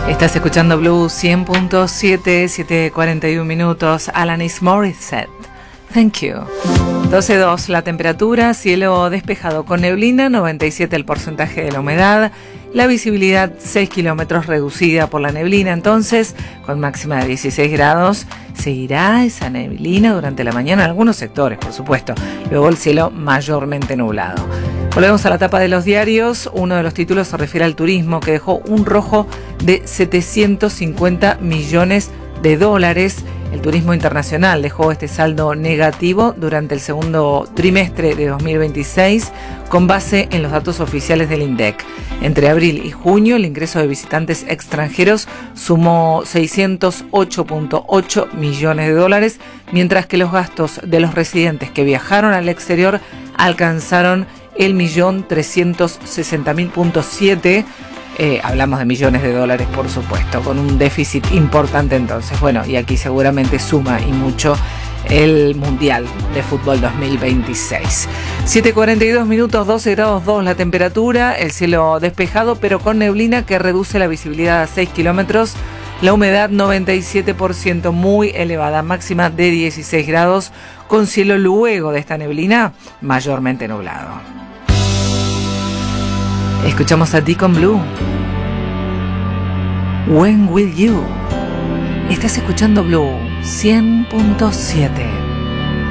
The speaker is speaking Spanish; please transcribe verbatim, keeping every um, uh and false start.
Estás escuchando Blue cien punto siete, siete cuarenta y uno minutos. Alanis Morissette, Thank You. doce dos la temperatura, cielo despejado con neblina, noventa y siete el porcentaje de la humedad, la visibilidad seis kilómetros reducida por la neblina, entonces con máxima de dieciséis grados. Seguirá esa neblina durante la mañana en algunos sectores, por supuesto. Luego el cielo mayormente nublado. Volvemos a la tapa de los diarios. Uno de los títulos se refiere al turismo, que dejó un rojo de setecientos cincuenta millones de dólares. El turismo internacional dejó este saldo negativo durante el segundo trimestre de dos mil veintiséis, con base en los datos oficiales del INDEC. Entre abril y junio, el ingreso de visitantes extranjeros sumó seiscientos ocho punto ocho millones de dólares, mientras que los gastos de los residentes que viajaron al exterior alcanzaron el millón trescientos sesenta mil punto siete. Eh, hablamos de millones de dólares, por supuesto, con un déficit importante entonces. Bueno, y aquí seguramente suma y mucho el Mundial de Fútbol dos mil veintiséis. siete cuarenta y dos minutos, doce grados dos la temperatura, el cielo despejado pero con neblina que reduce la visibilidad a seis kilómetros, la humedad noventa y siete por ciento, muy elevada, máxima de dieciséis grados, con cielo luego de esta neblina mayormente nublado. Escuchamos a Deacon Blue. When Will You? Estás escuchando Blue cien punto siete.